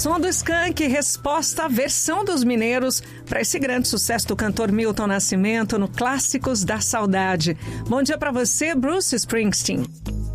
Som do Skank, resposta à versão dos mineiros para esse grande sucesso do cantor Milton Nascimento no Clássicos da Saudade. Bom dia para você, Bruce Springsteen.